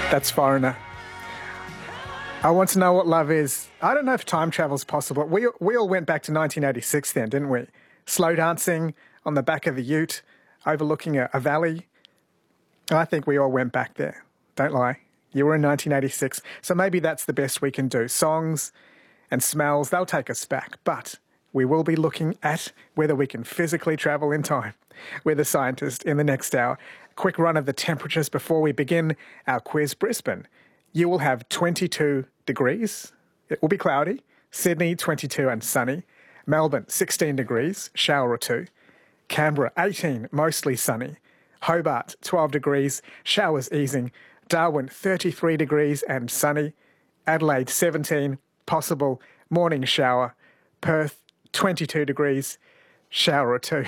That's Foreigner. I want to know what love is. I don't know if time travel's possible. We all went back to 1986 then, didn't we? Slow dancing on the back of the ute, overlooking a valley. I think we all went back there. Don't lie. You were in 1986, so maybe that's the best we can do. Songs and smells, they'll take us back. But we will be looking at whether we can physically travel in time with a scientist in the next hour. Quick run of the temperatures before we begin our quiz. Brisbane, you will have 22 degrees. It will be cloudy. Sydney, 22 and sunny. Melbourne, 16 degrees, shower or two. Canberra, 18, mostly sunny. Hobart, 12 degrees, showers easing. Darwin, 33 degrees and sunny. Adelaide, 17, possible morning shower. Perth, 22 degrees, shower or two.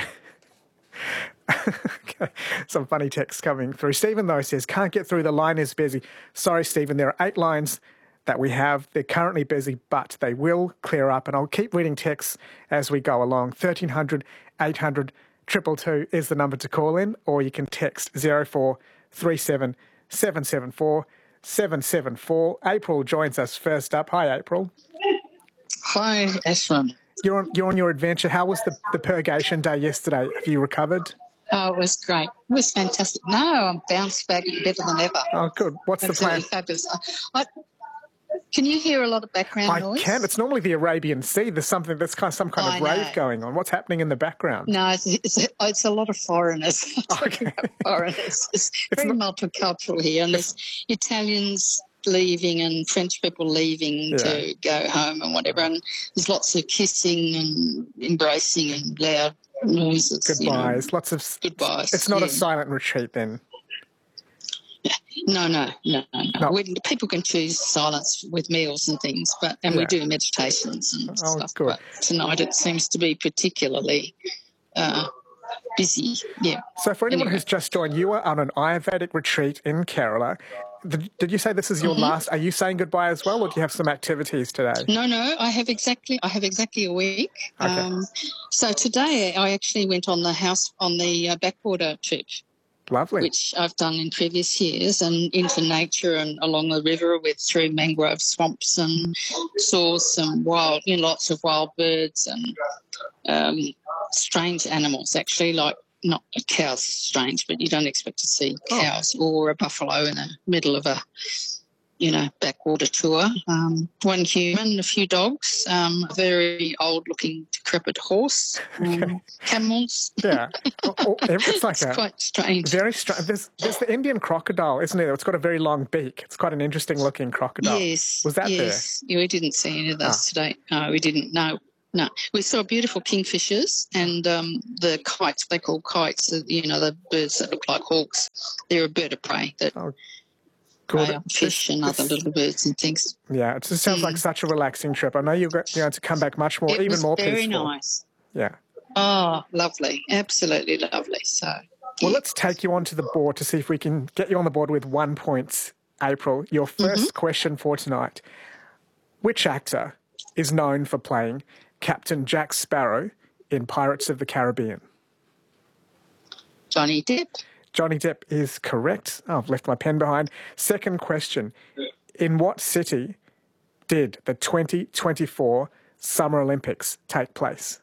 Okay. Some funny text coming through. Stephen, though, says, can't get through, the line is busy. Sorry, Stephen, there are 8 lines that we have. They're currently busy, but they will clear up, and I'll keep reading texts as we go along. 1300 800 222 is the number to call in, or you can text 0437 774 774. April joins us first up. Hi, April. Hi, Ashwin. You're on your adventure. How was the purgation day yesterday? Have you recovered? Oh, it was great. It was fantastic. No, I'm bounced back better than ever. Oh, good. What's the plan? Fabulous. Can you hear a lot of background noise? I can. It's normally the Arabian Sea. There's something that's some kind of rave going on. What's happening in the background? No, it's a lot of foreigners. Okay. Foreigners. It's very multicultural here, and there's Italians leaving and French people leaving to go home and whatever, and there's lots of kissing and embracing and loud noises. Goodbyes. Lots of goodbyes. It's not a silent retreat then. No. People can choose silence with meals and things, we do meditations and stuff. Good. But tonight it seems to be particularly busy. Yeah. So for anyone who's just joined, you are on an Ayurvedic retreat in Kerala. Did you say this is your last? Are you saying goodbye as well, or do you have some activities today? No. I have exactly a week. Okay. So today I actually went on the backwater trip. Lovely. Which I've done in previous years, and into nature and along the river through mangrove swamps, and saw some lots of wild birds and strange animals, actually, like not cows, strange, but you don't expect to see cows or a buffalo in the middle of a backwater tour. One human, a few dogs, a very old-looking decrepit horse, camels. Yeah. It's like it's quite strange. Very strange. There's the Indian crocodile, isn't there? It's got a very long beak. It's quite an interesting-looking crocodile. Yes. Was that there? Yes. Yeah, we didn't see any of those today. No, we didn't. No. We saw beautiful kingfishers and the kites, they call kites, the birds that look like hawks. They're a bird of prey that prey on fish and other little birds and things. Yeah, it just sounds like such a relaxing trip. I know you're going to come back much more, even more peaceful. It was very nice. Yeah. Oh, lovely. Absolutely lovely. So, well, let's take you onto the board to see if we can get you on the board with 1 point, April. Your first question for tonight. Which actor is known for playing Captain Jack Sparrow in Pirates of the Caribbean? Johnny Depp. Johnny Depp is correct. Oh, I've left my pen behind. Second question. In what city did the 2024 Summer Olympics take place?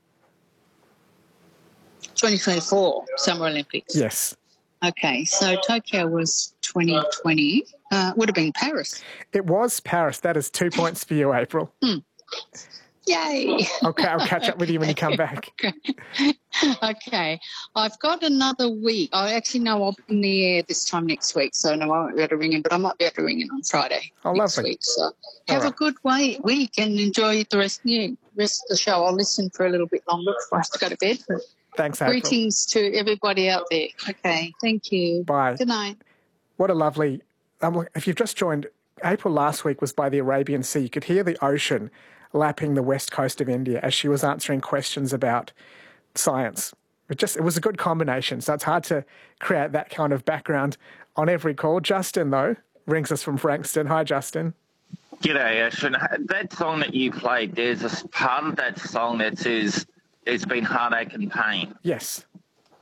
2024 Summer Olympics? Yes. Okay, so Tokyo was 2020. Would have been Paris. It was Paris. That is 2 points for you, April. Yay. Okay, I'll catch up with you when you come back. Okay. I've got another week. I'll be in the air this time next week, so no, I won't be able to ring in, but I might be able to ring in on Friday next week. So have a good week and enjoy the rest of the show. I'll listen for a little bit longer before I have to go to bed. Thanks, April. Greetings to everybody out there. Okay, thank you. Bye. Good night. What a lovely... if you've just joined, April last week was by the Arabian Sea. You could hear the ocean lapping the west coast of India as she was answering questions about science. It was a good combination, so it's hard to create that kind of background on every call. Justin, though, rings us from Frankston. Hi, Justin. G'day, Ashwin. That song that you played, there's a part of that song that says there's been heartache and pain. Yes.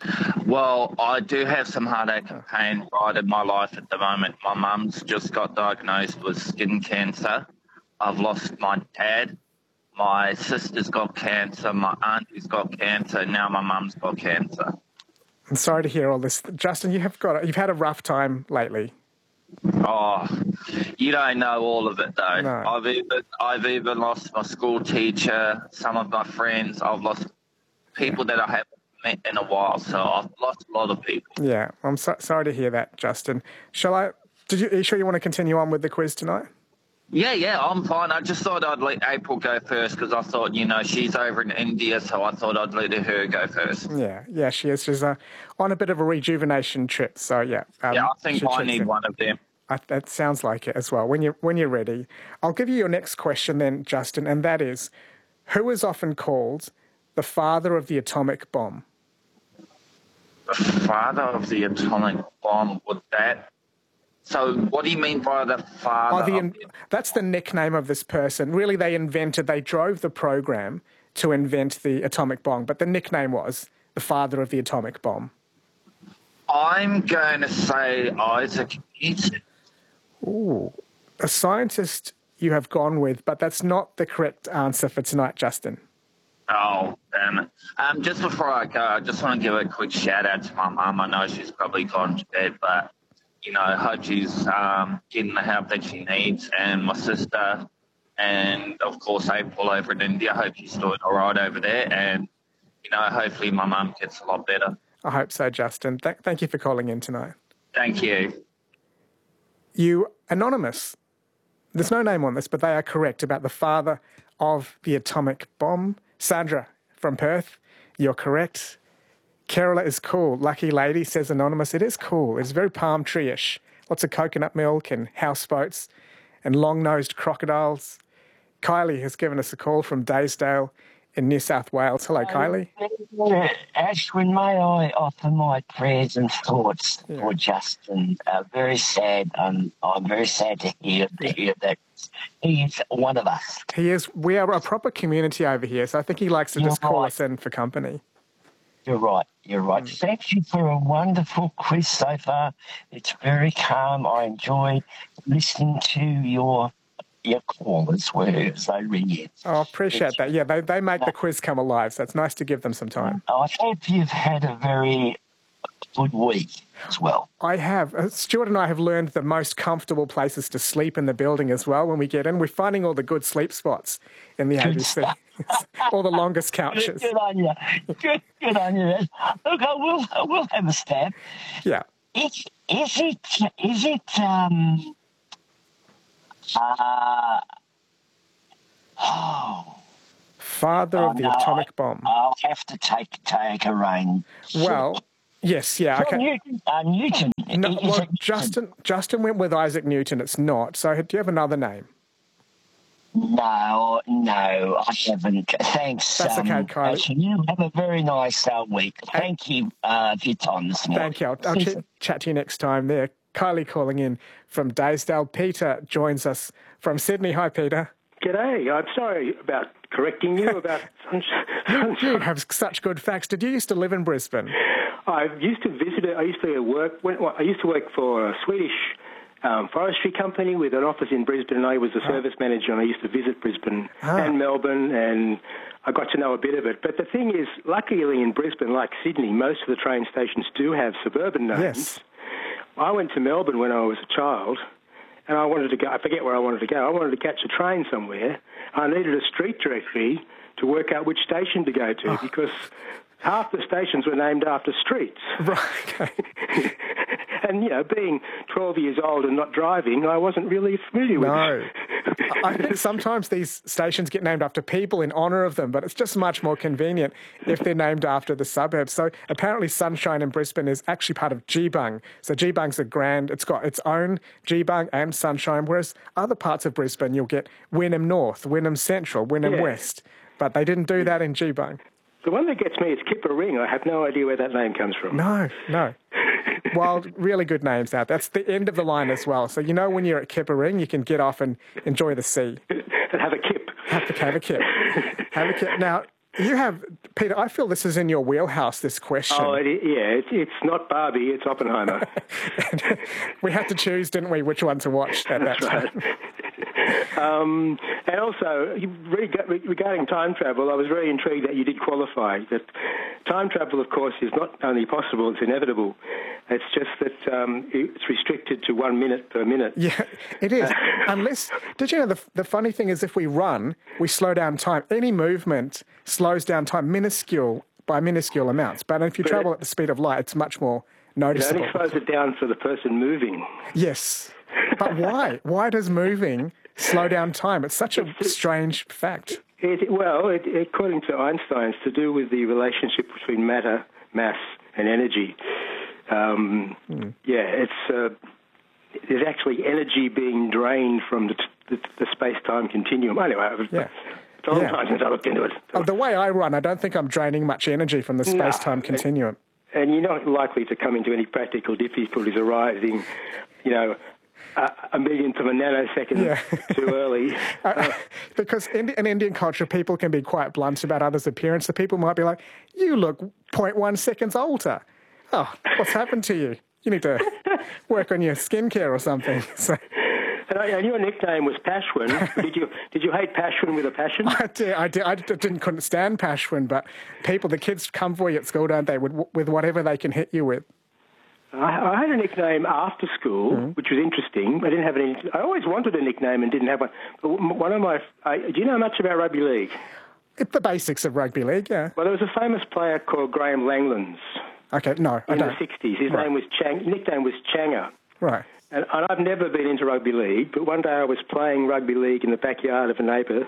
Well, I do have some heartache and pain right in my life at the moment. My mum's just got diagnosed with skin cancer. I've lost my dad. My sister's got cancer. My auntie's got cancer. Now my mum's got cancer. I'm sorry to hear all this. Justin, you've had a rough time lately. Oh, you don't know all of it though. No. I've even lost my school teacher, some of my friends. I've lost people that I haven't met in a while. So I've lost a lot of people. Yeah, I'm sorry to hear that, Justin. Are you sure you want to continue on with the quiz tonight? Yeah, I'm fine. I just thought I'd let April go first because I thought, she's over in India, so I thought I'd let her go first. Yeah, she is. She's on a bit of a rejuvenation trip, so yeah. I think I need one of them. That sounds like it as well. When you're ready, I'll give you your next question then, Justin, and that is, who is often called the father of the atomic bomb? The father of the atomic bomb, So what do you mean by the father? That's the nickname of this person. Really, they drove the program to invent the atomic bomb, but the nickname was the father of the atomic bomb. I'm going to say Isaac Newton. Ooh, a scientist you have gone with, but that's not the correct answer for tonight, Justin. Oh, damn it. Just before I go, I just want to give a quick shout out to my mum. I know she's probably gone to bed, but I hope she's getting the help that she needs, and my sister, and of course April over in India. I hope she's doing all right over there, and hopefully my mum gets a lot better. I hope so, Justin. Thank you for calling in tonight. Thank you. You anonymous. There's no name on this, but they are correct about the father of the atomic bomb. Sandra from Perth, you're correct. Kerala is cool. Lucky lady, says anonymous. It is cool. It's very palm tree-ish. Lots of coconut milk and houseboats and long-nosed crocodiles. Kylie has given us a call from Daysdale in New South Wales. Hello, Kylie. Ashwin, may I offer my prayers and thoughts for Justin? Very sad. I'm very sad to hear that he is one of us. He is. We are a proper community over here, so I think he likes to just call us in for company. You're right. Thank you for a wonderful quiz so far. It's very calm. I enjoy listening to your callers as they ring in. Oh, appreciate that. Yeah, they make the quiz come alive, so it's nice to give them some time. I hope you've had a very good week as well. I have. Stuart and I have learned the most comfortable places to sleep in the building as well when we get in. We're finding all the good sleep spots in the ABC. All the longest couches. Good on you. Good on you. Look, I will have a stab. Yeah. Is it father of the atomic bomb. I'll have to take a rain. Well, yes, yeah. Okay. Newton. No, well, Justin went with Isaac Newton. It's not. So do you have another name? No, I haven't. Thanks. That's okay, Kylie. You have a very nice week. Thank you for your time this morning. Thank you. I'll chat to you next time there. Kylie calling in from Daysdale. Peter joins us from Sydney. Hi, Peter. G'day. I'm sorry about correcting you about sunshine. You have such good facts. Did you used to live in Brisbane? I used to visit it. I used to work for a Swedish forestry company with an office in Brisbane, and I was the service manager, and I used to visit Brisbane and Melbourne, and I got to know a bit of it. But the thing is, luckily in Brisbane, like Sydney, most of the train stations do have suburban names. Yes. I went to Melbourne when I was a child, and I wanted to go. I forget where I wanted to go. I wanted to catch a train somewhere. I needed a street directory to work out which station to go to because half the stations were named after streets. Right. Okay. And, being 12 years old and not driving, I wasn't really familiar with it. I think sometimes these stations get named after people in honour of them, but it's just much more convenient if they're named after the suburbs. So apparently Sunshine in Brisbane is actually part of Geebung. So Geebung's it's got its own Geebung and Sunshine, whereas other parts of Brisbane you'll get Wynnum North, Wynnum Central, Wynnum West. But they didn't do that in Geebung. The one that gets me is Kippa Ring. I have no idea where that name comes from. No. Well, really good names out. That's the end of the line as well. So when you're at Kippa Ring, you can get off and enjoy the sea. And have a kip. Have a kip. Have a kip. Now, you have Peter, I feel this is in your wheelhouse, this question. Oh, it's not Barbie, it's Oppenheimer. We had to choose, didn't we, which one to watch at that time? And also, regarding time travel, I was very intrigued that you did qualify. That time travel, of course, is not only possible, it's inevitable. It's just that it's restricted to 1 minute per minute. Yeah, it is. Unless, did you know, the funny thing is if we run, we slow down time. Any movement slows down time by minuscule amounts. But if you travel at the speed of light, it's much more noticeable. It only slows it down for the person moving. Yes. But why? Why does moving slow down time? It's such a strange fact. According to Einstein, it's to do with the relationship between matter, mass, and energy. There's actually energy being drained from the space-time continuum. Anyway, it's a long time since I looked into it. The way I run, I don't think I'm draining much energy from the space-time continuum. And you're not likely to come into any practical difficulties arising, a millionth of a nanosecond too early. Because in Indian culture, people can be quite blunt about others' appearance. So people might be like, you look 0.1 seconds older. Oh, what's happened to you? You need to work on your skincare or something. So. And your nickname was Pashwin. Did you hate Pashwin with a passion? I couldn't stand Pashwin, but the kids come for you at school, don't they, with whatever they can hit you with. I had a nickname after school, which was interesting. I didn't have any. I always wanted a nickname and didn't have one. But do you know much about rugby league? The basics of rugby league, yeah. Well, there was a famous player called Graham Langlands. Okay, no, I don't. In the 60s. His name was nickname was Changa. Right. And I've never been into rugby league, but one day I was playing rugby league in the backyard of a neighbour,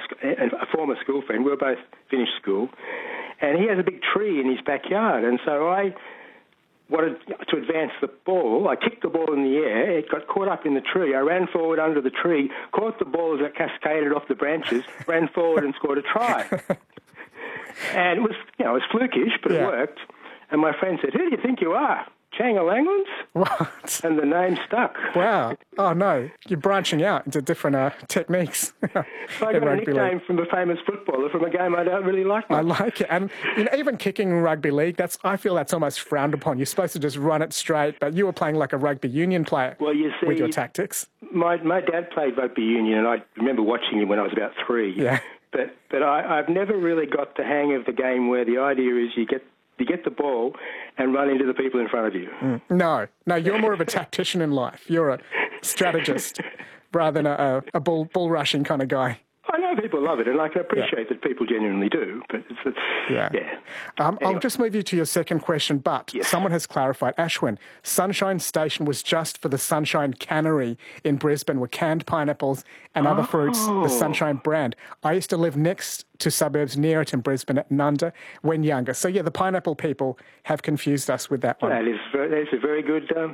a former school friend. We were both finished school. And he has a big tree in his backyard. And so I wanted to advance the ball. I kicked the ball in the air. It got caught up in the tree. I ran forward under the tree, caught the ball as it cascaded off the branches, ran forward and scored a try. And it was flukish, but it worked. And my friend said, "Who do you think you are? Changa Langlands?" What? And the name stuck. Wow. Oh, no. You're branching out into different techniques. So I got a nickname from a famous footballer from a game I don't really like much. I like it. And even kicking in rugby league, I feel that's almost frowned upon. You're supposed to just run it straight, but you were playing like a rugby union player with your tactics. My dad played rugby union, and I remember watching him when I was about 3. Yeah. But I've never really got the hang of the game where the idea is you get the ball and run into the people in front of you. No, you're more of a tactician in life. You're a strategist rather than a bull rushing kind of guy. I know people love it, and I can appreciate that people genuinely do, but Anyway. I'll just move you to your second question, but someone has clarified. Ashwin, Sunshine Station was just for the Sunshine Cannery in Brisbane with canned pineapples and other fruits, the Sunshine brand. I used to live next to suburbs near it in Brisbane at Nunda when younger. So, the pineapple people have confused us with that one. That's a very good